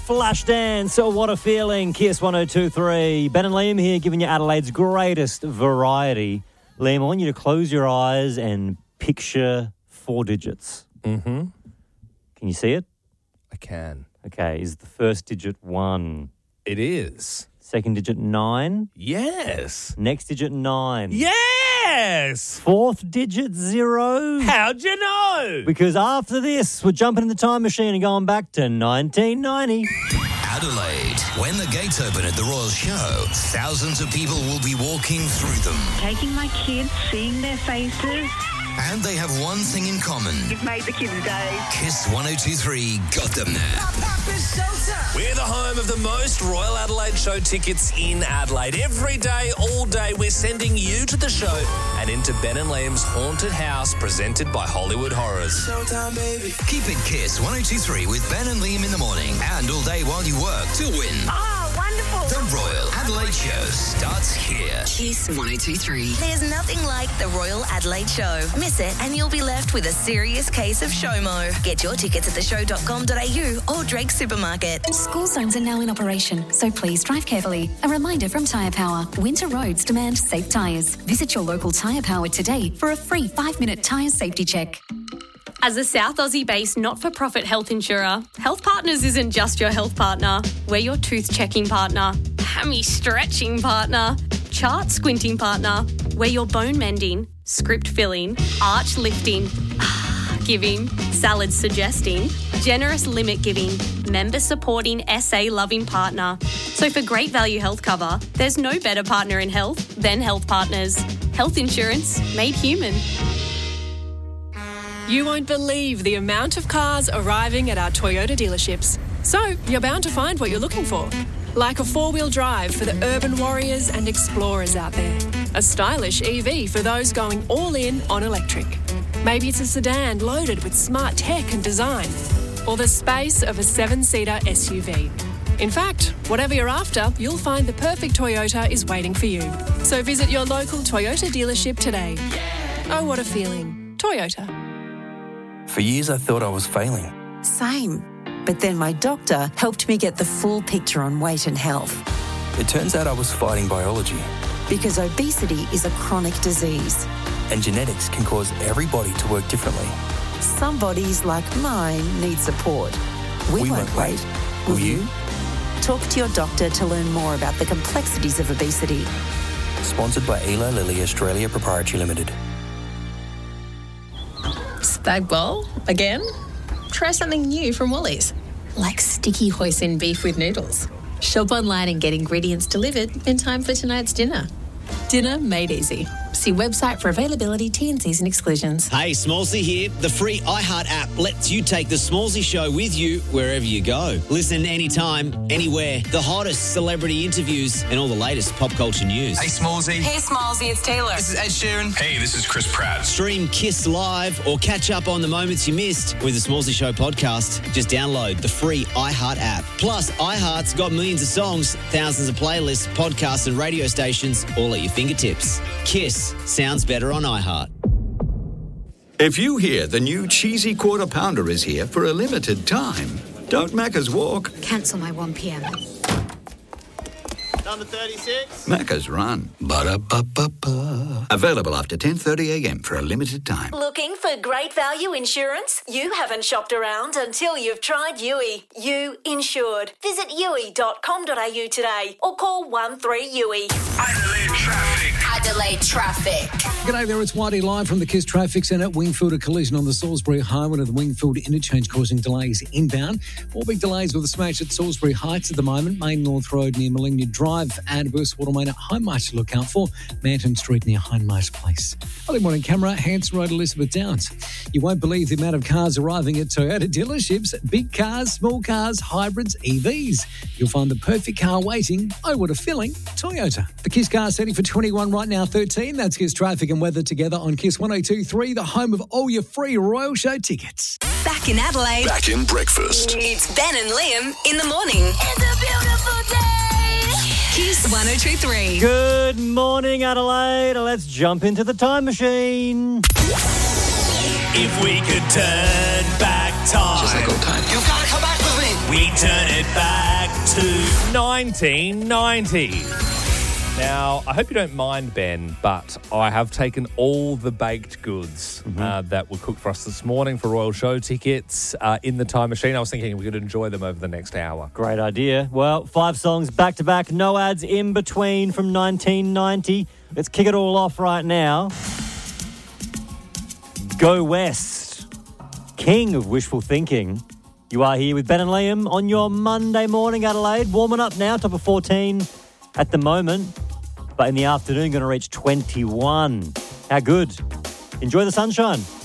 Flashdance. So what a feeling. Kiss 102.3. Ben and Liam here giving you Adelaide's greatest variety. Liam, I want you to close your eyes and picture 4 digits. Mm-hmm. Can you see it? I can. Okay, is the first digit 1? It is. Second digit 9? Yes. Next digit 9? Yes. Fourth digit 0? How'd you know? Because after this, we're jumping in the time machine and going back to 1990. Adelaide. When the gates open at the Royal Show, thousands of people will be walking through them. Taking my kids, seeing their faces. And they have one thing in common. You've made the kids' day. Kiss 102.3 got them there. We're the home of the most Royal Adelaide Show tickets in Adelaide. Every day, all day, we're sending you to the show and into Ben and Liam's haunted house presented by Hollywood Horrors. Showtime, baby. Keep it Kiss 102.3 with Ben and Liam in the morning and all day while you work to win. Oh, wonderful. The Royal Adelaide Show starts here. Kiss 102.3. There's nothing like the Royal Adelaide Show. Miss it and you'll be left with a serious case of SHOMO. Get your tickets at theshow.com.au or Drake Supermarket. School zones are now in operation, so please drive carefully. A reminder from Tyre Power. Winter roads demand safe tyres. Visit your local Tyre Power today for a free 5-minute tyre safety check. As a South Aussie-based not-for-profit health insurer, Health Partners isn't just your health partner. We're your tooth-checking partner, hammy-stretching partner, chart-squinting partner. We're your bone-mending, script-filling, arch-lifting, giving, salad-suggesting, generous limit-giving, member-supporting, SA-loving partner. So for great value health cover, there's no better partner in health than Health Partners. Health insurance made human. You won't believe the amount of cars arriving at our Toyota dealerships. So you're bound to find what you're looking for. Like a 4-wheel drive for the urban warriors and explorers out there. A stylish EV for those going all in on electric. Maybe it's a sedan loaded with smart tech and design. Or the space of a 7-seater SUV. In fact, whatever you're after, you'll find the perfect Toyota is waiting for you. So visit your local Toyota dealership today. Oh, what a feeling. Toyota. For years, I thought I was failing. Same. But then my doctor helped me get the full picture on weight and health. It turns out I was fighting biology. Because obesity is a chronic disease. And genetics can cause every body to work differently. Some bodies, like mine, need support. We won't wait. Will you? Talk to your doctor to learn more about the complexities of obesity. Sponsored by Eli Lilly Australia Proprietary Limited. Spag bowl? Again? Try something new from Woolies. Like sticky hoisin beef with noodles. Shop online and get ingredients delivered in time for tonight's dinner. Dinner made easy. See website for availability, T&Cs and exclusions. Hey, Smallsy here. The free iHeart app lets you take the Smallsy show with you wherever you go. Listen anytime, anywhere. The hottest celebrity interviews and all the latest pop culture news. Hey, Smallsy. Hey, Smallsy, it's Taylor. This is Ed Sheeran. Hey, this is Chris Pratt. Stream Kiss Live or catch up on the moments you missed with the Smallsy Show podcast. Just download the free iHeart app. Plus, iHeart's got millions of songs, thousands of playlists, podcasts and radio stations all at your fingertips. Kiss sounds better on iHeart. If you hear the new cheesy quarter pounder is here for a limited time, don't Macca's walk. Cancel my 1 p.m. Number 36. Macca's run. Ba-da-ba-ba-ba. Available after 10:30 a.m. for a limited time. Looking for great value insurance? You haven't shopped around until you've tried Yui. You insured. Visit yui.com.au today or call 13-YUI. Adelaide Traffic. Adelaide Traffic. G'day there, it's Whitey live from the Kiss Traffic Centre. Wingfield, a collision on the Salisbury Highway at the Wingfield interchange causing delays inbound. 4 big delays with a smash at Salisbury Heights at the moment. Main North Road near Millennia Drive. Adverse Watermain at Hindmarsh to look out for. Manton Street near Hindmarsh Place. Early morning camera, Hanson Road, Elizabeth Downs. You won't believe the amount of cars arriving at Toyota dealerships. Big cars, small cars, hybrids, EVs. You'll find the perfect car waiting. Oh, what a filling. Toyota. The Kiss car setting for 21 right now, 13. That's Kiss traffic and weather together on Kiss 102.3, the home of all your free Royal Show tickets. Back in Adelaide. Back in breakfast. It's Ben and Liam in the morning. It's a beautiful day. Kiss 102.3. Good morning, Adelaide. Let's jump into the time machine. If we could turn back time. Just like old times. You've got to come back with me. We turn it back. 1990. Now, I hope you don't mind, Ben, but I have taken all the baked goods that were cooked for us this morning for Royal Show tickets in the time machine. I was thinking we could enjoy them over the next hour. Great idea. Well, 5 songs back to back, no ads in between from 1990. Let's kick it all off right now. Go West, king of wishful thinking. You are here with Ben and Liam on your Monday morning, Adelaide. Warming up now, top of 14 at the moment. But in the afternoon, going to reach 21. How good? Enjoy the sunshine.